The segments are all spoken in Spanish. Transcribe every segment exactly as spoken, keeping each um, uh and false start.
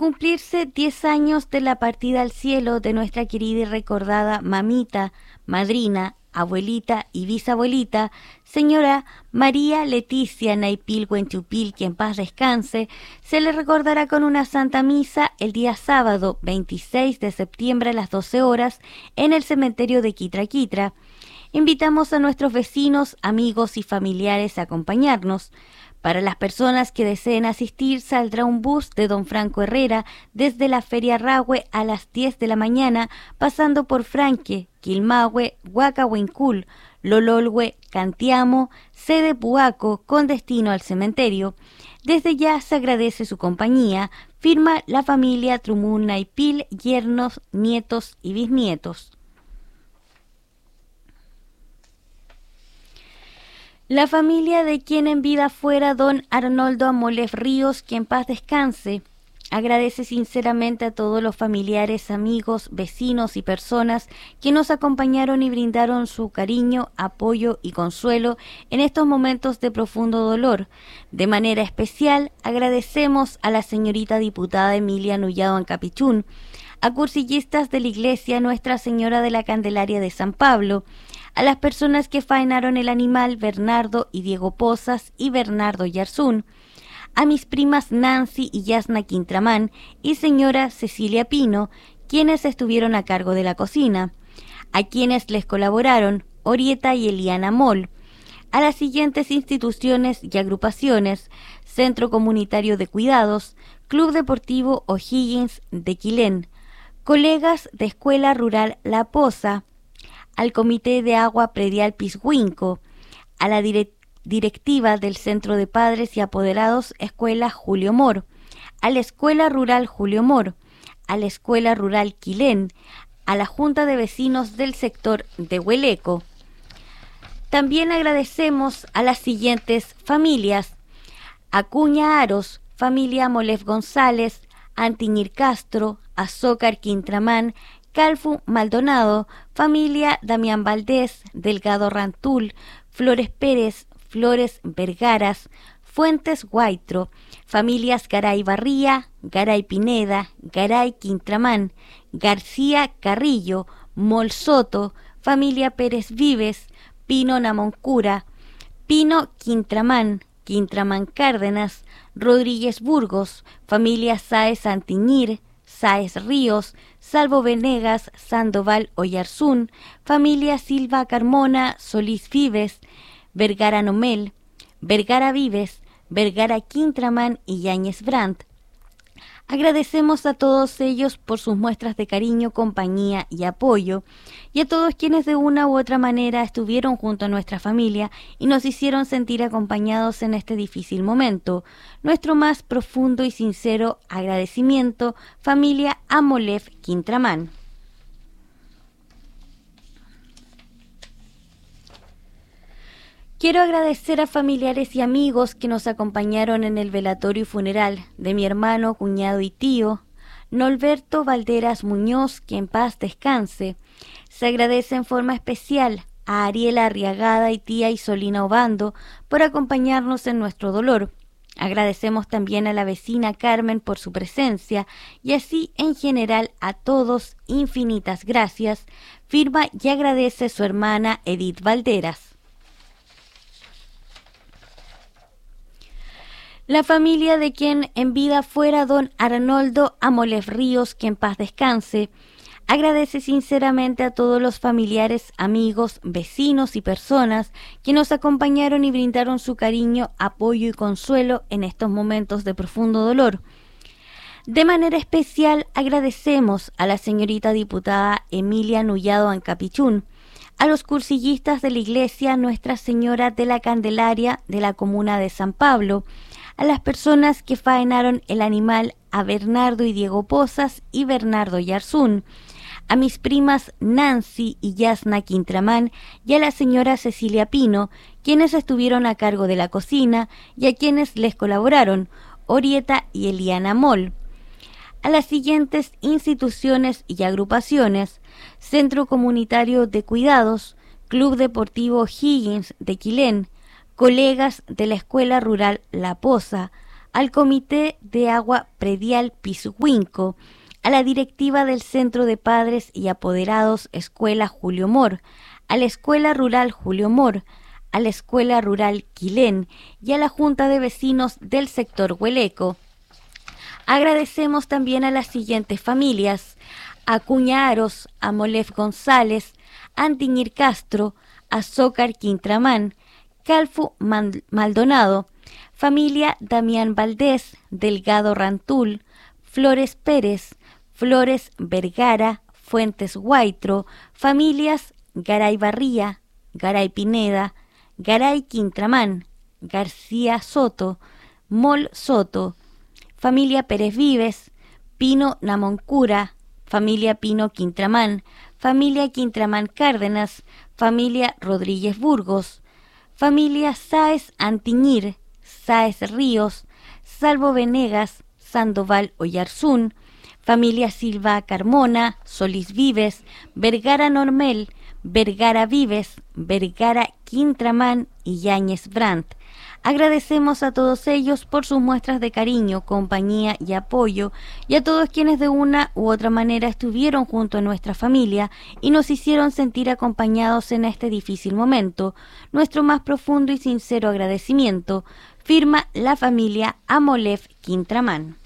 cumplirse diez años de la partida al cielo de nuestra querida y recordada mamita, madrina, abuelita y bisabuelita, señora María Leticia Naipil Huenchupil, que en paz descanse, se le recordará con una santa misa el día sábado veintiséis de septiembre a las doce horas en el cementerio de Quitra Quitra. Invitamos a nuestros vecinos, amigos y familiares a acompañarnos. Para las personas que deseen asistir, saldrá un bus de Don Franco Herrera desde la Feria Rahue a las diez de la mañana, pasando por Franque, Quilmahue, Huacahuincul, Lololhue, Cantiamo, Sede Puaco, con destino al cementerio. Desde ya se agradece su compañía, firma la familia Trumun Naipil, yernos, nietos y bisnietos. La familia de quien en vida fuera don Arnoldo Amoles Ríos, que en paz descanse, agradece sinceramente a todos los familiares, amigos, vecinos y personas que nos acompañaron y brindaron su cariño, apoyo y consuelo en estos momentos de profundo dolor. De manera especial agradecemos a la señorita diputada Emilia Nullado Ancapichún, a cursillistas de la iglesia Nuestra Señora de la Candelaria de San Pablo, a las personas que faenaron el animal Bernardo y Diego Pozas y Bernardo Yarzún, a mis primas Nancy y Yasna Quintramán y señora Cecilia Pino, quienes estuvieron a cargo de la cocina, a quienes les colaboraron Orieta y Eliana Moll, a las siguientes instituciones y agrupaciones: Centro Comunitario de Cuidados, Club Deportivo O'Higgins de Quilén, colegas de Escuela Rural La Poza, al Comité de Agua Predial Pishuinco, a la dire- directiva del Centro de Padres y Apoderados Escuela Julio Mor, a la Escuela Rural Julio Mor, a la Escuela Rural Quilén, a la Junta de Vecinos del sector de Hueleco. También agradecemos a las siguientes familias: Acuña Aros, familia Molef González, Antiñir Castro, Azócar Quintramán, Calfu Maldonado, familia Damián Valdés, Delgado Rantul, Flores Pérez, Flores Vergaras, Fuentes Guaitro, familias Garay Barría, Garay Pineda, Garay Quintramán, García Carrillo, Mol Soto, familia Pérez Vives, Pino Namoncura, Pino Quintramán, Quintramán Cárdenas, Rodríguez Burgos, familia Sáez Antiñir, Sáez Ríos, Salvo Venegas, Sandoval Oyarzún, familia Silva Carmona, Solís Vives, Vergara Nomel, Vergara Vives, Vergara Quintramán y Yáñez Brandt. Agradecemos a todos ellos por sus muestras de cariño, compañía y apoyo, y a todos quienes de una u otra manera estuvieron junto a nuestra familia y nos hicieron sentir acompañados en este difícil momento. Nuestro más profundo y sincero agradecimiento, familia Amolef Quintramán. Quiero agradecer a familiares y amigos que nos acompañaron en el velatorio y funeral de mi hermano, cuñado y tío, Norberto Valderas Muñoz, que en paz descanse. Se agradece en forma especial a Ariela Arriagada y tía Isolina Obando por acompañarnos en nuestro dolor. Agradecemos también a la vecina Carmen por su presencia y así en general a todos infinitas gracias. Firma y agradece su hermana Edith Valderas. La familia de quien en vida fuera don Arnoldo Amoles Ríos, que en paz descanse, agradece sinceramente a todos los familiares, amigos, vecinos y personas que nos acompañaron y brindaron su cariño, apoyo y consuelo en estos momentos de profundo dolor. De manera especial agradecemos a la señorita diputada Emilia Nullado Ancapichún, a los cursillistas de la iglesia Nuestra Señora de la Candelaria de la comuna de San Pablo, a las personas que faenaron el animal a Bernardo y Diego Pozas y Bernardo Yarzún, a mis primas Nancy y Yasna Quintramán y a la señora Cecilia Pino, quienes estuvieron a cargo de la cocina, y a quienes les colaboraron Orieta y Eliana Moll. A las siguientes instituciones y agrupaciones: Centro Comunitario de Cuidados, Club Deportivo Higgins de Quilén, colegas de la Escuela Rural La Poza, al Comité de Agua Predial Pisuhuinco, a la directiva del Centro de Padres y Apoderados Escuela Julio Mor, a la Escuela Rural Julio Mor, a la Escuela Rural Quilén y a la Junta de Vecinos del sector Hueleco. Agradecemos también a las siguientes familias: Acuña Aros, Amolef González, Antiñir Castro, Azócar Quintramán, Calfu Maldonado, familia Damián Valdés, Delgado Rantul, Flores Pérez, Flores Vergara, Fuentes Guaitro, familias Garay Barría, Garay Pineda, Garay Quintramán, García Soto, Mol Soto, familia Pérez Vives, Pino Namoncura, familia Pino Quintramán, familia Quintramán Cárdenas, familia Rodríguez Burgos, familia Sáez Antiñir, Sáez Ríos, Salvo Venegas, Sandoval Oyarzún, familia Silva Carmona, Solís Vives, Vergara Normel, Vergara Vives, Vergara Quintramán y Yáñez Brandt. Agradecemos a todos ellos por sus muestras de cariño, compañía y apoyo, y a todos quienes de una u otra manera estuvieron junto a nuestra familia y nos hicieron sentir acompañados en este difícil momento. Nuestro más profundo y sincero agradecimiento, firma la familia Amolef Quintramán.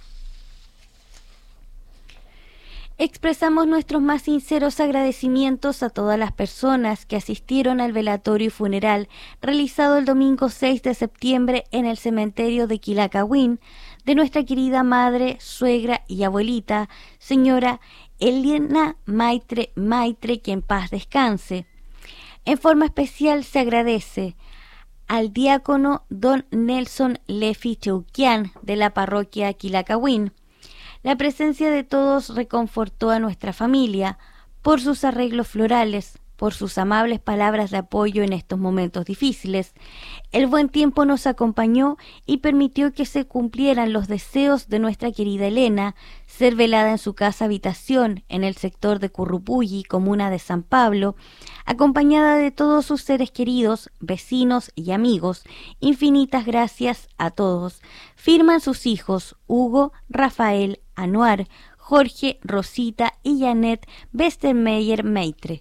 Expresamos nuestros más sinceros agradecimientos a todas las personas que asistieron al velatorio y funeral realizado el domingo seis de septiembre en el cementerio de Quilacahuín de nuestra querida madre, suegra y abuelita, señora Elena Maitre Maitre, que en paz descanse. En forma especial se agradece al diácono don Nelson Lefi Cheuquian de la parroquia Quilacahuín. La presencia de todos reconfortó a nuestra familia por sus arreglos florales, por sus amables palabras de apoyo en estos momentos difíciles. El buen tiempo nos acompañó y permitió que se cumplieran los deseos de nuestra querida Elena, ser velada en su casa habitación en el sector de Currupulli, comuna de San Pablo, acompañada de todos sus seres queridos, vecinos y amigos. Infinitas gracias a todos. Firman sus hijos Hugo, Rafael, Anuar, Jorge, Rosita y Janet Westermeyer Maitre.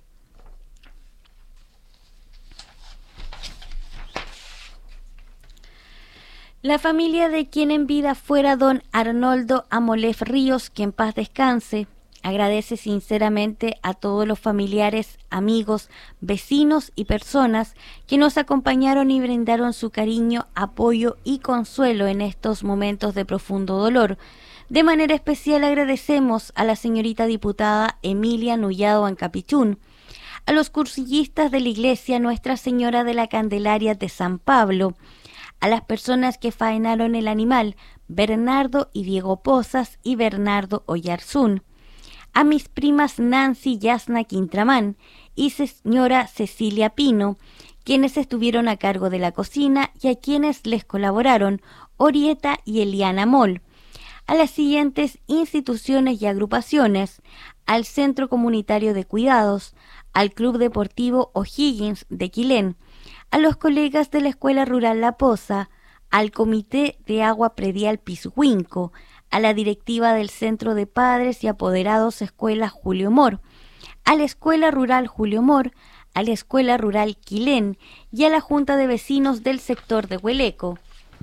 La familia de quien en vida fuera don Arnoldo Amolef Ríos, que en paz descanse, agradece sinceramente a todos los familiares, amigos, vecinos y personas que nos acompañaron y brindaron su cariño, apoyo y consuelo en estos momentos de profundo dolor. De manera especial agradecemos a la señorita diputada Emilia Nullado Ancapichún, a los cursillistas de la iglesia Nuestra Señora de la Candelaria de San Pablo, a las personas que faenaron el animal, Bernardo y Diego Pozas y Bernardo Oyarzún, a mis primas Nancy Yasna Quintramán y señora Cecilia Pino, quienes estuvieron a cargo de la cocina y a quienes les colaboraron Orieta y Eliana Moll, a las siguientes instituciones y agrupaciones: al Centro Comunitario de Cuidados, al Club Deportivo O'Higgins de Quilén, a los colegas de la Escuela Rural La Poza, al Comité de Agua Predial Pisuhuinco, a la directiva del Centro de Padres y Apoderados Escuela Julio Mor, a la Escuela Rural Julio Mor, a la Escuela Rural Quilén y a la Junta de Vecinos del sector de Hueleco.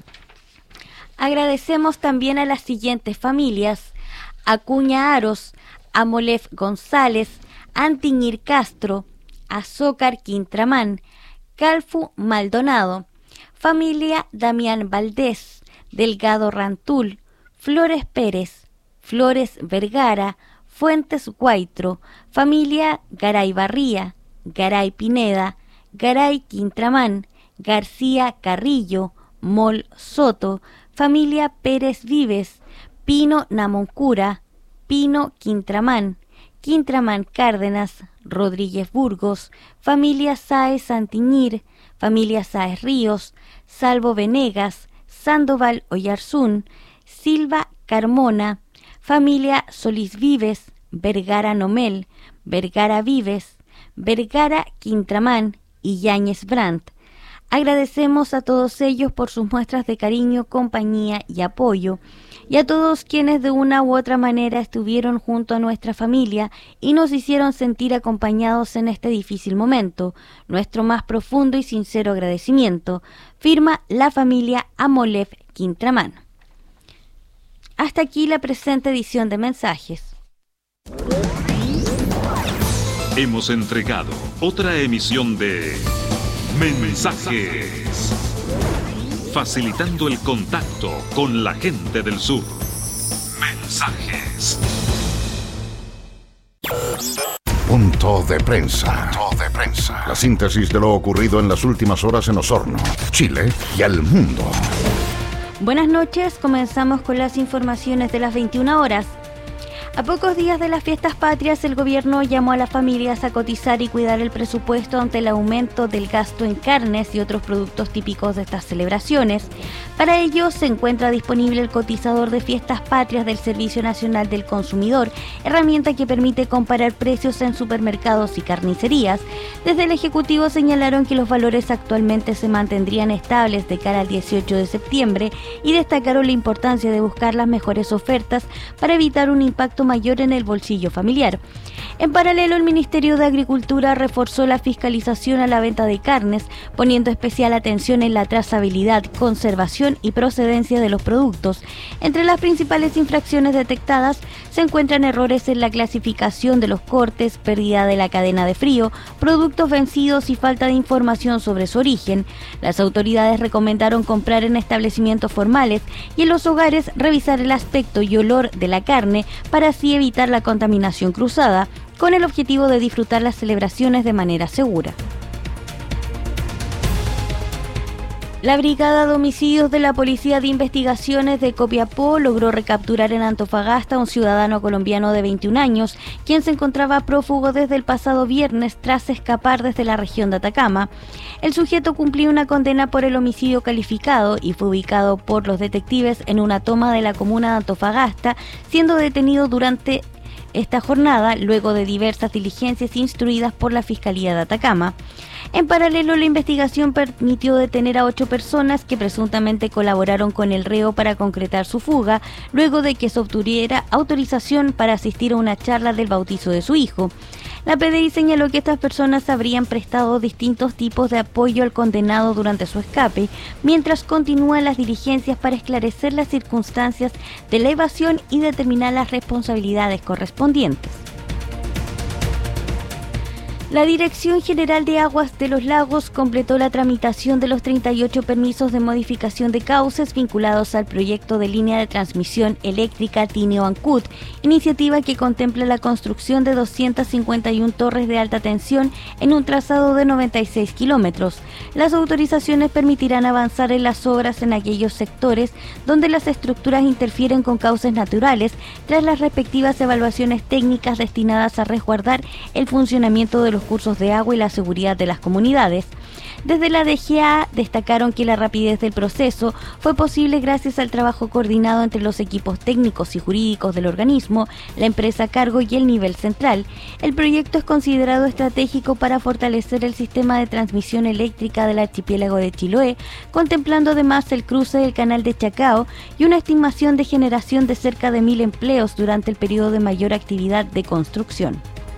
Agradecemos también a las siguientes familias: Acuña Aros, Amolef González, Antiñir Castro, Azócar Quintramán, Calfu Maldonado, familia Damián Valdés, Delgado Rantul, Flores Pérez, Flores Vergara, Fuentes Guaitro, familia Garay Barría, Garay Pineda, Garay Quintramán, García Carrillo, Mol Soto, familia Pérez Vives, Pino Namoncura, Pino Quintramán, Quintramán Cárdenas, Rodríguez Burgos, familia Sáez Antiñir, familia Sáez Ríos, Salvo Venegas, Sandoval Oyarzún, Silva Carmona, familia Solís Vives, Vergara Nomel, Vergara Vives, Vergara Quintramán y Yáñez Brandt. Agradecemos a todos ellos por sus muestras de cariño, compañía y apoyo, y a todos quienes de una u otra manera estuvieron junto a nuestra familia y nos hicieron sentir acompañados en este difícil momento. Nuestro más profundo y sincero agradecimiento. Firma la familia Amolev Quintramán. Hasta aquí la presente edición de Mensajes. Hemos entregado otra emisión de Mensajes, facilitando el contacto con la gente del sur. Mensajes. Punto de prensa. Punto de prensa. La síntesis de lo ocurrido en las últimas horas en Osorno, Chile y al mundo. Buenas noches, comenzamos con las informaciones de las veintiuna horas. A pocos días de las fiestas patrias, el gobierno llamó a las familias a cotizar y cuidar el presupuesto ante el aumento del gasto en carnes y otros productos típicos de estas celebraciones. Para ello, se encuentra disponible el cotizador de fiestas patrias del Servicio Nacional del Consumidor, herramienta que permite comparar precios en supermercados y carnicerías. Desde el Ejecutivo señalaron que los valores actualmente se mantendrían estables de cara al dieciocho de septiembre y destacaron la importancia de buscar las mejores ofertas para evitar un impacto mayor en el bolsillo familiar. En paralelo, el Ministerio de Agricultura reforzó la fiscalización a la venta de carnes, poniendo especial atención en la trazabilidad, conservación y procedencia de los productos. Entre las principales infracciones detectadas se encuentran errores en la clasificación de los cortes, pérdida de la cadena de frío, productos vencidos y falta de información sobre su origen. Las autoridades recomendaron comprar en establecimientos formales y en los hogares revisar el aspecto y olor de la carne para así evitar la contaminación cruzada, con el objetivo de disfrutar las celebraciones de manera segura. La Brigada de Homicidios de la Policía de Investigaciones de Copiapó logró recapturar en Antofagasta a un ciudadano colombiano de veintiún años, quien se encontraba prófugo desde el pasado viernes tras escapar desde la región de Atacama. El sujeto cumplió una condena por el homicidio calificado y fue ubicado por los detectives en una toma de la comuna de Antofagasta, siendo detenido durante esta jornada luego de diversas diligencias instruidas por la Fiscalía de Atacama. En paralelo, la investigación permitió detener a ocho personas que presuntamente colaboraron con el reo para concretar su fuga, luego de que se obtuviera autorización para asistir a una charla del bautizo de su hijo. La P D I señaló que estas personas habrían prestado distintos tipos de apoyo al condenado durante su escape, mientras continúan las diligencias para esclarecer las circunstancias de la evasión y determinar las responsabilidades correspondientes. La Dirección General de Aguas de los Lagos completó la tramitación de los treinta y ocho permisos de modificación de cauces vinculados al proyecto de línea de transmisión eléctrica Tineo-Ancud, iniciativa que contempla la construcción de doscientas cincuenta y una torres de alta tensión en un trazado de noventa y seis kilómetros. Las autorizaciones permitirán avanzar en las obras en aquellos sectores donde las estructuras interfieren con cauces naturales, tras las respectivas evaluaciones técnicas destinadas a resguardar el funcionamiento de los cursos de agua y la seguridad de las comunidades. Desde la D G A destacaron que la rapidez del proceso fue posible gracias al trabajo coordinado entre los equipos técnicos y jurídicos del organismo, la empresa a cargo y el nivel central. El proyecto es considerado estratégico para fortalecer el sistema de transmisión eléctrica del archipiélago de Chiloé, contemplando además el cruce del canal de Chacao y una estimación de generación de cerca de mil empleos durante el periodo de mayor actividad de construcción.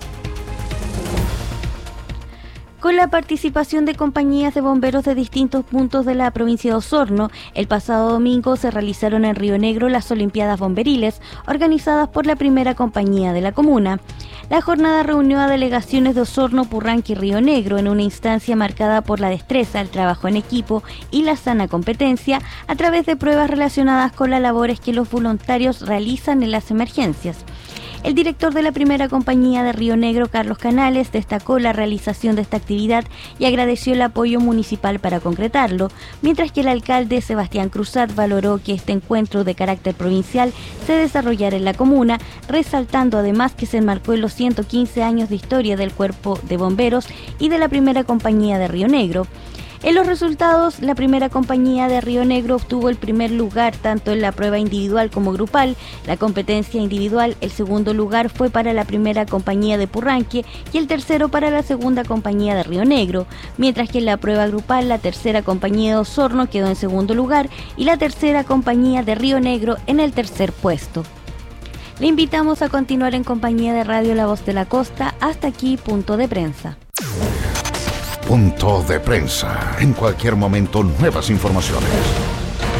Con la participación de compañías de bomberos de distintos puntos de la provincia de Osorno, el pasado domingo se realizaron en Río Negro las Olimpiadas Bomberiles, organizadas por la primera compañía de la comuna. La jornada reunió a delegaciones de Osorno, Purranque y Río Negro en una instancia marcada por la destreza, el trabajo en equipo y la sana competencia a través de pruebas relacionadas con las labores que los voluntarios realizan en las emergencias. El director de la primera compañía de Río Negro, Carlos Canales, destacó la realización de esta actividad y agradeció el apoyo municipal para concretarlo, mientras que el alcalde Sebastián Cruzat valoró que este encuentro de carácter provincial se desarrollara en la comuna, resaltando además que se enmarcó en los ciento quince años de historia del Cuerpo de Bomberos y de la primera compañía de Río Negro. En los resultados, la primera compañía de Río Negro obtuvo el primer lugar tanto en la prueba individual como grupal. La competencia individual, el segundo lugar fue para la primera compañía de Purranque y el tercero para la segunda compañía de Río Negro, mientras que en la prueba grupal la tercera compañía de Osorno quedó en segundo lugar y la tercera compañía de Río Negro en el tercer puesto. Le invitamos a continuar en compañía de Radio La Voz de la Costa. Hasta aquí, Punto de Prensa. Punto de Prensa. En cualquier momento, nuevas informaciones.